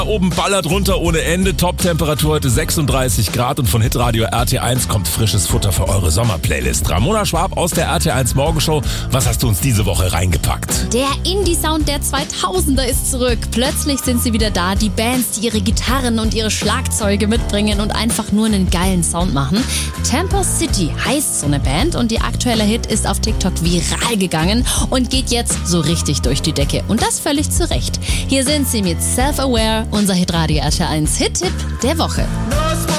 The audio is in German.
Oben ballert runter ohne Ende, Top-Temperatur heute 36 Grad und von Hitradio RT1 kommt frisches Futter für eure Sommerplaylist. Ramona Schwab aus der RT1 Morgenshow, was hast du uns diese Woche reingepackt? Der Indie-Sound der 2000er ist zurück. Plötzlich sind sie wieder da, die Bands, die ihre Gitarren und ihre Schlagzeuge mitbringen und einfach nur einen geilen Sound machen. Tempo City heißt so eine Band und ihr aktueller Hit ist auf TikTok viral gegangen und geht jetzt so richtig durch die Decke. Und das völlig zu Recht. Hier sind sie mit Self-Aware, unser Hitradio RT1 Hit-Tipp der Woche.